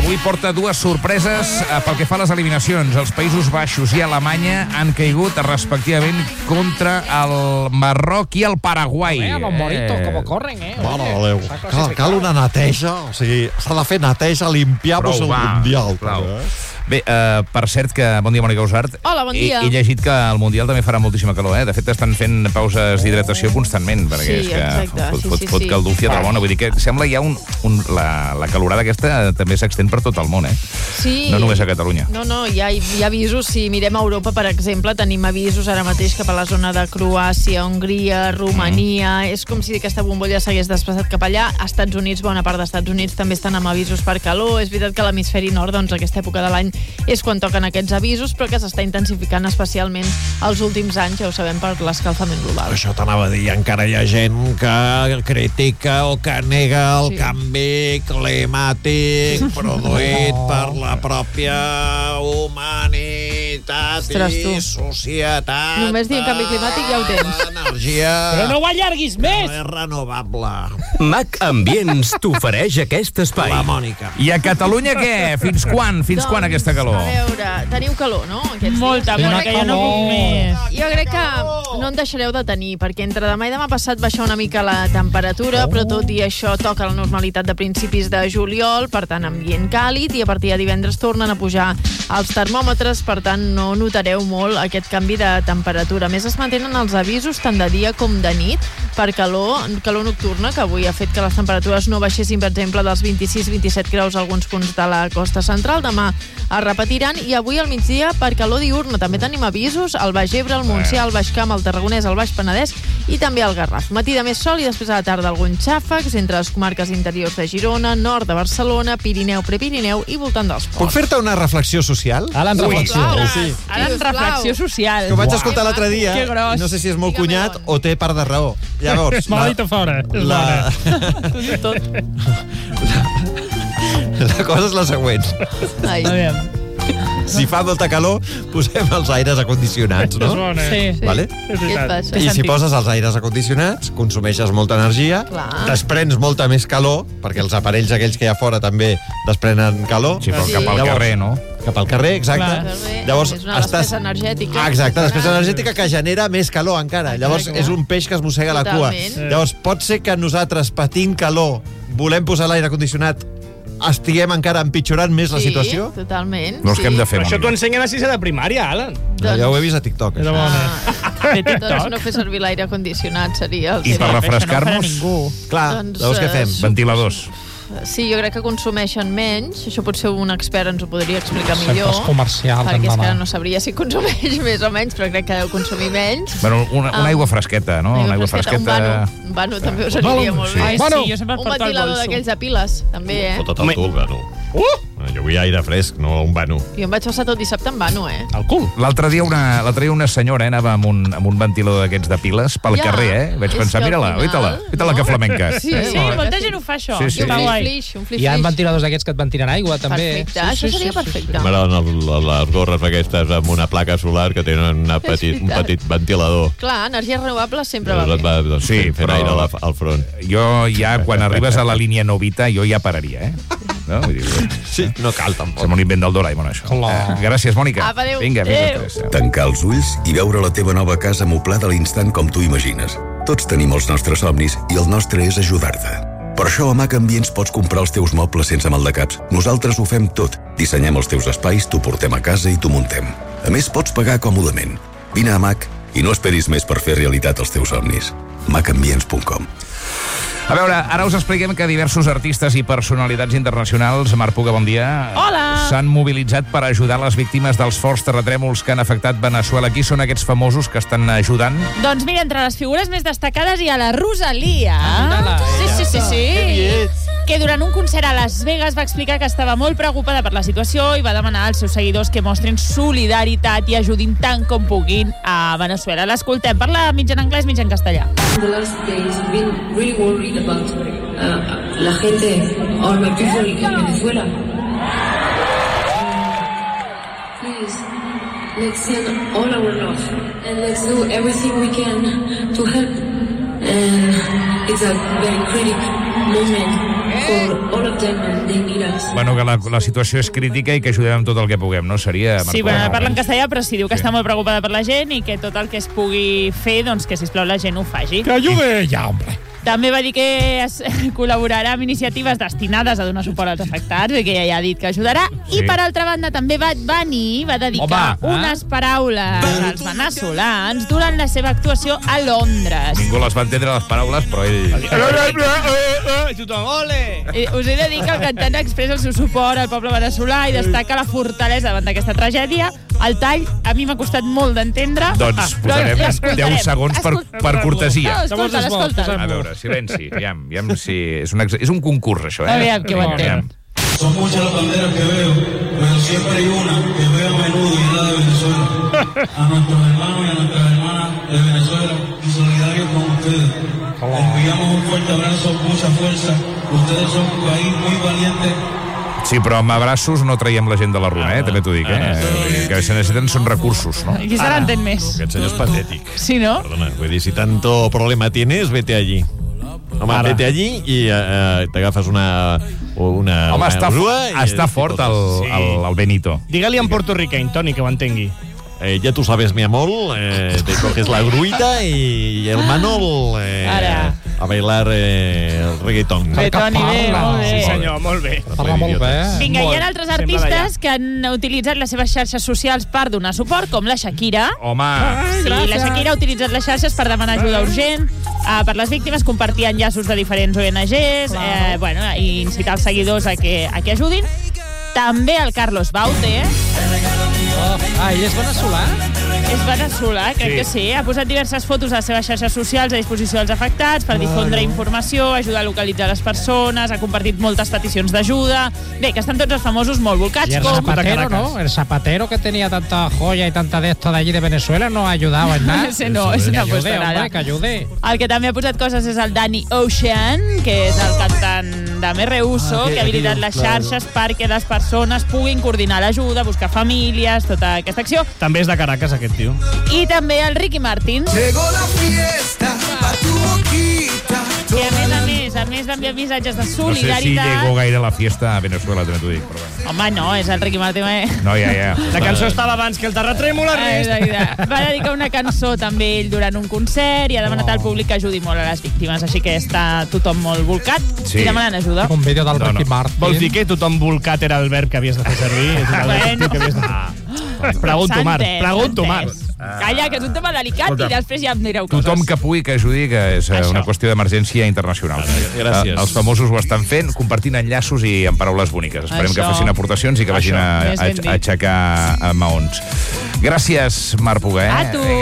avui porta dues sorpreses pel que fa a les eliminacions. Els Països Baixos i Alemanya han caigut respectivament contra el Marroc i el Paraguai. Los moritos, como corren, Mare de Déu. Cal una neteja, o sigui, s'ha de fer neteja, limpiar-nos el Mundial. Bé, per cert, que bon dia, Mònica Usart. Hola, bon dia. He llegit que al Mundial també farà moltíssima calor, De fet, estan fent pauses d'hidratació constantment, perquè Sí, és que exacte. fot caldúfia de la bona. Vull dir que sembla hi ha la calorada aquesta també s'extén per tot el món, Sí. No només a Catalunya. No, hi ha avisos. Si mirem a Europa, per exemple, tenim avisos ara mateix cap a la zona de Croàcia, Hongria, Romania. És com si aquesta bombolla s'hagués desplaçat cap allà. A Estats Units, bona part dels Estats Units també estan amb avisos per calor. És veritat que a l'hemisferi nord, doncs, aquesta època de l'any és quan toquen aquests avisos, però que s'està intensificant especialment els últims anys, ja ho sabem, per l'escalfament global. Això t'anava a dir, encara hi ha gent que critica o que nega el canvi climàtic produït per la pròpia humanitat i societat. Només dient canvi climàtic ja ho tens. Energia... Però no ho allarguis més! No és renovable. Mac Ambients t'ofereix aquest espai. La Mònica. I a Catalunya què? Fins quan aquesta calor? A veure, teniu calor, no? Molta, que ja no puc més. Jo crec que no en deixareu de tenir, perquè entre demà i demà passat baixa una mica la temperatura, però tot i això toca la normalitat de principis de juliol, per tant, ambient càlid, i a partir de divendres tornen a pujar els termòmetres, per tant, no notareu molt aquest canvi de temperatura. A més, es mantenen els avisos tant de dia com de nit per calor nocturna, que avui ha fet que les temperatures no baixessin, per exemple, dels 26-27 graus a alguns punts de la costa central. Demà es repetiran, i avui al migdia per calor diurna. També tenim avisos al Baix Ebre, al Montsià, al Baix Camp, al Tarragonès, al Baix Penedès i també al Garraf. Matí de més sol i després a la tarda alguns xàfecs entre les comarques interiors de Girona, nord de Barcelona, Pirineu, Prepirineu i voltant dels Puc ports. fer-te una reflexió social? Ara en reflexió. Sí. Ara en reflexió social. Que ho vaig escoltar l'altre dia, Que gros. i no sé si és molt Digue'm cunyat on. o té part de raó. Llavors... M'ho ha dit a fora. La cosa és la següent. Ai. Si fa molta calor, posem els aires acondicionats, no? Sí. Vale? Què et passa? I si poses els aires acondicionats, consumeixes molta energia, Clar. desprens molta més calor, perquè els aparells aquells que hi ha fora també desprenen calor. Sí, però Sí. cap al Llavors, carrer, no? Cap al carrer, exacte. Clar. Llavors, És una despesa energètica. Exacte, despesa energètica que genera més calor encara. Llavors, Exacte. és un peix que es mossega la cua. Totalment. Llavors, pot ser que nosaltres, patint calor, volem posar l'aire condicionat, estiguem encara empitjorant més la situació? Sí, totalment. Llavors, què hem de fer? Això t'ho Mònica? ensenyen a 6è de primària, Alan. Ja ho he vist a TikTok. Era Això. bona. Doncs no fer servir l'aire condicionat seria el I per tema. refrescar-nos, Clar, Doncs, llavors què fem? ventiladors. Sí, jo crec que consumeixen menys. Això potser un expert ens ho podria explicar millor. Centres comercials, perquè és que endavant. no sabria si consumeix més o menys, però crec que deu consumir menys. Bueno, una aigua fresqueta, no? Una aigua Un fresqueta... vano també us aniria molt sí. bé. Ai, sí, jo sempre Un porto el ventilador bolso. d'aquells de piles, també, Fota't el cul, vano. Jo vull aire fresc, no un vano. Jo em vaig passar tot dissabte en vano, Al cul. L'altre dia una senyora anava amb un ventilador d'aquests de piles pel Ja, carrer, Vaig és pensar, que al mira-la, final, mira-la que flamenca. Sí, Sí, molta gent ho fa, això. Sí, sí. Un Està guai. flip-flix. Hi ha ventiladors d'aquests que et ventilen aigua, també. Perfecte, això seria perfecte. M'agraden les gorres aquestes amb una placa solar que tenen un veritat. petit ventilador. Clar, energies renovables sempre va bé. Doncs, Sí, fent però- aire al front. Jo ja, quan arribes a la línia Novita, jo ja pararia, No? Vull dir, Sí, no cal tampoc. sembla un invent del Doraemon, això. Gràcies, Mònica. Apa, adéu. Vinga, Adéu. fins després. Tancar els ulls i veure la teva nova casa moblada a l'instant com tu imagines. Tots tenim els nostres somnis i el nostre és ajudar-te. Per això a Mac Ambients pots comprar els teus mobles sense maldecaps. Nosaltres ho fem tot. Dissenyem els teus espais, t'ho portem a casa i t'ho muntem. A més, pots pagar còmodament. Vine a Mac i no esperis més per fer realitat els teus somnis. macambients.com. A veure, ara us expliquem que diversos artistes i personalitats internacionals, Marc Puga, bon dia, s'han mobilitzat per ajudar les víctimes dels forts terratrèmols que han afectat Veneçuela. Qui són aquests famosos que estan ajudant? Doncs mira, entre les figures més destacades hi ha la Rosalia. Sí. Que durant un concert a Las Vegas va explicar que estava molt preocupada per la situació i va demanar als seus seguidors que mostrin solidaritat i ajudin tant com puguin a Veneçuela. L'escoltem, parla mig en anglès, mig en castellà. The last days been really worried about la gente, all my people in Venezuela. Please, let's send all our love and let's do everything we can to help. And it's a very critical moment for all of them and they need us. Bueno, que la situació és crítica i que ajudem amb tot el que puguem, no? Seria... Sí, bueno, parla en castellà, però sí, diu que està molt preocupada per la gent i que tot el que es pugui fer, doncs que, sisplau, la gent ho faci. Que ayude ja, hombre. També va dir que col·laborarà amb iniciatives destinades a donar suport als afectats, que ja ha dit que ajudarà, i per altra banda també va dedicar unes paraules als veneçolans durant la seva actuació a Londres. Ningú les va entendre, les paraules, però ell... Tothom, ole! Us he de dir que el cantant expressa el seu suport al poble veneçolà i destaca la fortalesa davant d'aquesta tragèdia. El tall a mi m'ha costat molt d'entendre. Doncs posarem 10 segons per cortesia. Escolta. A veure, silenci. Aviam si... És un concurs, això, Aviam, que ho entenc. Son muchas las banderas que veo, pero siempre hay una que veo a menudo y es la de Venezuela. A nuestros hermanos y a nuestras hermanas de Venezuela, y solidarios con ustedes. Les enviamos un fuerte abrazo, mucha fuerza. Ustedes son un país muy valiente. Sí, però amb abraços no traiem la gent de la runa, també t'ho dic. Que se necessiten són recursos, no? Aquí se l'entén més. Aquest senyor és patètic. Sí, no? Perdona, vull dir, si tanto problema tienes, vete allí. Home, vete allí i t'agafes una Home, està fort el Benito. Digue-li en portorriqueny, Toni, que ho entengui. Ya tú sabes, mi amor, te coges la gruita y hermano a bailar el reggaetón. Bé, Toni, bé, molt bé. Sí, senyor, molt bé. Parla molt bé. Vinga, hi ha altres artistes que han utilitzat les seves xarxes socials per donar suport, com la Shakira. Home! Sí, la Shakira ha utilitzat les xarxes per demanar ajuda urgent per les víctimes, compartir enllaços de diferents ONGs, i incitar els seguidors a que ajudin. També el Carlos Baute. Ell és veneçolà? És veneçolà, crec que sí. Ha posat diverses fotos a les seves xarxes socials a disposició dels afectats per difondre informació, ajudar a localitzar les persones, ha compartit moltes peticions d'ajuda. Bé, que estan tots els famosos molt volcats. Y el Zapatero, ¿no? El Zapatero, que tenía tanta joya y tanta de esto de allí de Venezuela, no ha ayudado en nada. Ese no ha puesto nada. Que ayude. El que també ha posat coses és el Danny Ocean, que és el cantant de Merre Uso, que ha habilitat les xarxes perquè les persones puguin coordinar l'ajuda, buscar famílies, tota aquesta acció. També és de Caracas, aquest tio. I també el Ricky Martin. Llegó la fiesta pa' tu boquita. Que a més d'enviar missatges de No sé si solidaritat... llegó gaire a la fiesta a Venezuela, també t'ho dic. Però bueno. Home, no, és el Ricky Martin. No, ja. La cançó estava abans que el terratrèmol. Va dedicar una cançó també ell durant un concert i ha demanat al públic que ajudi molt a les víctimes, així que està tothom molt volcat i demanant ajuda. Un vídeo del Ricky Martin. Vols dir que tothom volcat era el verb que havies de fer servir? Pregunto, Marc. Calla, que és un tema delicat. Escolta, i després ja em direu coses. Tothom que pugui que ajudi, que és una qüestió d'emergència internacional. Gràcies. Els famosos ho estan fent, compartint enllaços i amb paraules boniques. Esperem que facin aportacions i que vagin a aixecar maons. Gràcies, Marc Puga. A tu.